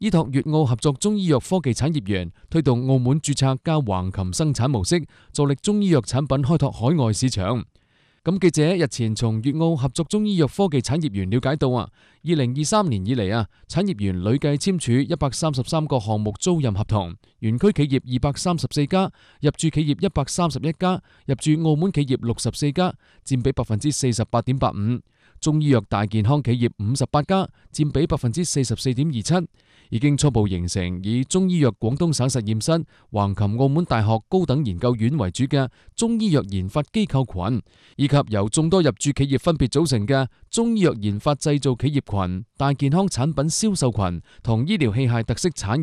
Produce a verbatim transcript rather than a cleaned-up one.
依託粵澳合作中醫藥科技產業園，推動澳門註冊加橫琴生產模式，助力中醫藥產品開拓海外市場。咁記者日前從粵澳合作中醫藥科技產業園了解到啊，二零二三年以嚟啊，產業園累計簽署一百三十三個項目租賃合同，園區企業二百三十四家，入駐企業一百三十一家，入駐澳門企業六十四家，佔比百分之四十八點八五。中醫藥大健康企業五十八家，佔比百分之四十四點二七，已經初步形成以中醫藥廣東省實驗室、橫琴澳門大學高等研究院為主嘅中醫藥研發機構群，以及由眾多入駐企業分別組成嘅中醫藥研發製造企業群、大健康產品銷售群同醫療器械特色產業